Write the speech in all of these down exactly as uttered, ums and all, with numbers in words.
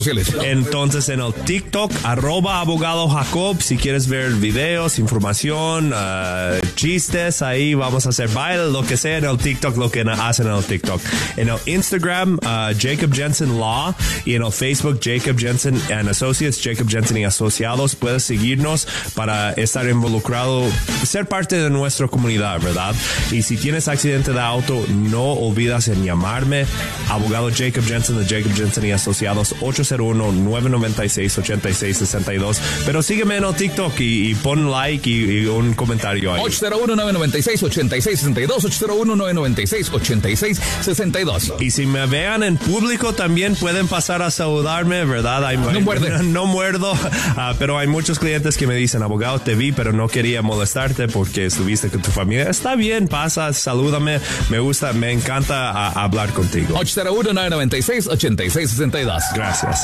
Entonces en el TikTok, arroba abogado Jacob, si quieres ver videos, información, uh, chistes, ahí vamos a hacer baile, lo que sea en el TikTok, lo que hacen en el TikTok. En el Instagram, uh, Jacob Jensen Law, y en el Facebook, Jacob Jensen and Associates, Jacob Jensen y Asociados. Puedes seguirnos para estar involucrado, ser parte de nuestra comunidad, ¿verdad? Y si tienes accidente de auto, no olvides en llamarme, abogado Jacob Jensen de Jacob Jensen y Asociados, ocho cero uno, nueve nueve seis, ocho seis seis dos. Pero sígueme en el TikTok y, y pon like y, y un comentario ahí. ocho cero uno, nueve nueve seis, ocho seis seis dos, ocho cero uno, nueve nueve seis, ocho seis seis dos. Y si me vean en público también pueden pasar a saludarme, ¿verdad? Hay, no muerde. No, no muerdo, uh, pero hay muchos clientes que me dicen, abogado, te vi, pero no quería molestarte porque estuviste con tu familia. Está bien, pasa, salúdame, me gusta, me encanta a, hablar contigo. ocho cero uno, nueve nueve seis, ocho seis seis dos. Gracias.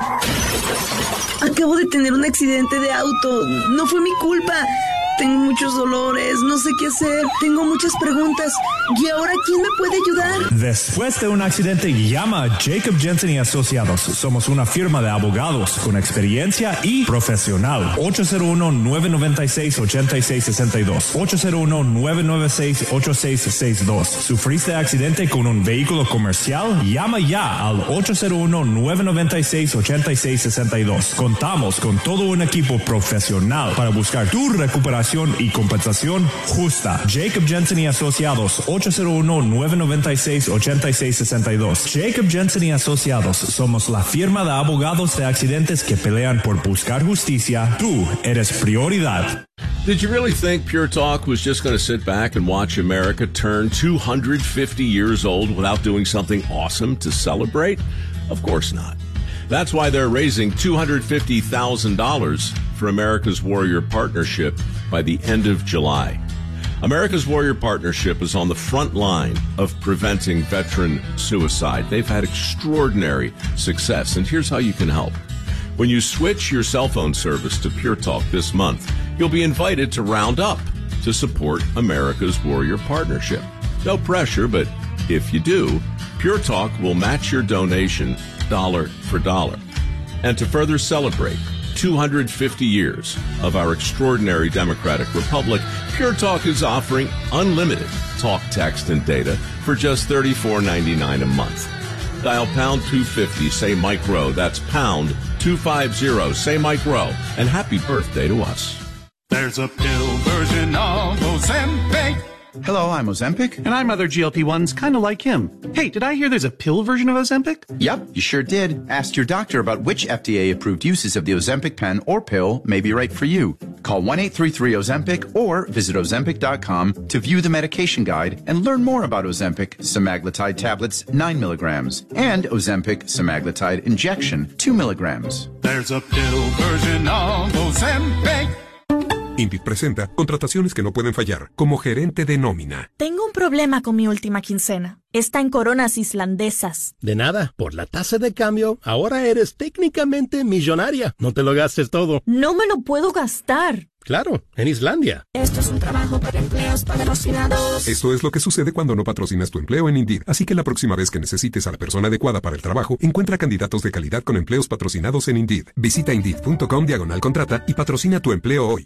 Acabo de tener un accidente de auto. No fue mi culpa. Tengo muchos dolores, no sé qué hacer. Tengo muchas preguntas. ¿Y ahora quién me puede ayudar? Después de un accidente, llama a Jacob Jensen y Asociados. Somos una firma de abogados con experiencia y profesional. ocho cero uno, nueve nueve seis, ocho seis seis dos. ocho cero uno, nueve nueve seis, ocho seis seis dos. ¿Sufriste accidente con un vehículo comercial? Llama ya al ocho cero uno, nueve nueve seis, ocho seis seis dos. Contamos con todo un equipo profesional para buscar tu recuperación y compensación justa. Jacob Jensen y Asociados, ocho cero uno, nueve nueve seis, ocho seis seis dos. Jacob Jensen y Asociados, somos la firma de abogados de accidentes que pelean por buscar justicia. Tú eres prioridad. Did you really think Pure Talk was just going to sit back and watch America turn two hundred fifty years old without doing something awesome to celebrate? Of course not. That's why they're raising two hundred fifty thousand dollars for America's Warrior Partnership by the end of July. America's Warrior Partnership is on the front line of preventing veteran suicide. They've had extraordinary success, and here's how you can help. When you switch your cell phone service to Pure Talk this month, you'll be invited to round up to support America's Warrior Partnership. No pressure, but if you do, Pure Talk will match your donation dollar for dollar. And to further celebrate two hundred fifty years of our extraordinary democratic republic, Pure Talk is offering unlimited talk, text, and data for just thirty-four ninety-nine a month. Dial pound two fifty, say Mike Rowe. That's pound two fifty, say Mike Rowe. And happy birthday to us. There's a pill version of Ozempic. Hello, I'm Ozempic. And I'm other G L P ones kind of like him. Hey, did I hear there's a pill version of Ozempic? Yep, you sure did. Ask your doctor about which F D A-approved uses of the Ozempic pen or pill may be right for you. Call one eight three three Ozempic or visit Ozempic dot com to view the medication guide and learn more about Ozempic semaglutide tablets nine milligrams and Ozempic semaglutide injection two milligrams. There's a pill version of Ozempic. INVIT presenta contrataciones que no pueden fallar como gerente de nómina. Tengo un problema con mi última quincena. Está en coronas islandesas. De nada, por la tasa de cambio, ahora eres técnicamente millonaria. No te lo gastes todo. No me lo puedo gastar. Claro, en Islandia. Esto es un trabajo para empleos patrocinados. Esto es lo que sucede cuando no patrocinas tu empleo en Indeed. Así que la próxima vez que necesites a la persona adecuada para el trabajo, encuentra candidatos de calidad con empleos patrocinados en Indeed. Visita Indeed punto com diagonal contrata y patrocina tu empleo hoy.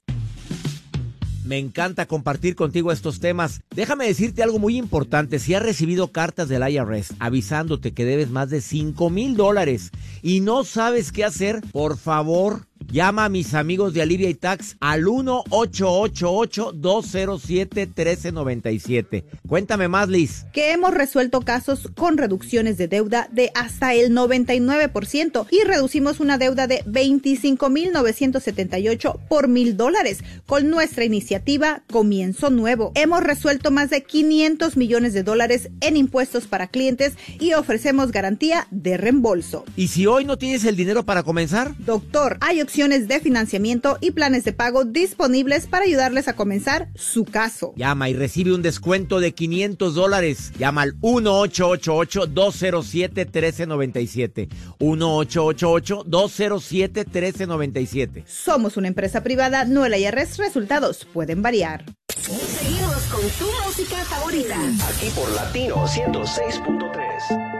Me encanta compartir contigo estos temas. Déjame decirte algo muy importante. Si has recibido cartas del I R S avisándote que debes más de cinco mil dólares y no sabes qué hacer, por favor, llama a mis amigos de Alivia y Tax al uno ocho ocho ocho, dos cero siete, uno tres nueve siete. Cuéntame más, Liz. Que hemos resuelto casos con reducciones de deuda de hasta el noventa y nueve por ciento y reducimos una deuda de veinticinco mil novecientos setenta y ocho por mil dólares con nuestra iniciativa Comienzo Nuevo. Hemos resuelto más de quinientos millones de dólares en impuestos para clientes y ofrecemos garantía de reembolso. ¿Y si hoy no tienes el dinero para comenzar? Doctor, hay opciones de financiamiento y planes de pago disponibles para ayudarles a comenzar su caso. Llama y recibe un descuento de quinientos dólares. Llama al uno ocho ocho ocho, dos cero siete, uno tres nueve siete. uno ocho ocho ocho, dos cero siete, uno tres nueve siete. Somos una empresa privada, no el I R S. Resultados pueden variar. Seguimos con tu música favorita. Aquí por Latino ciento seis punto tres.